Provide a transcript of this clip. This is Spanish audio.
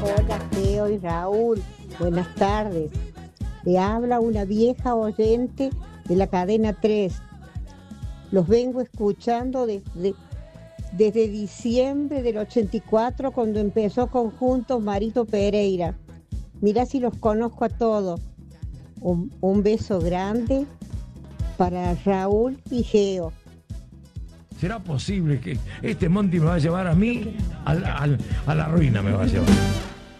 Hola, Geo y Raúl. Buenas tardes. Le habla una vieja oyente de la cadena 3. Los vengo escuchando desde diciembre del 84, cuando empezó Conjuntos Marito Pereira. Mirá si los conozco a todos. Un beso grande para Raúl y Geo. ¿Será posible que este Monty me va a llevar a mí a la ruina? Me va a llevar.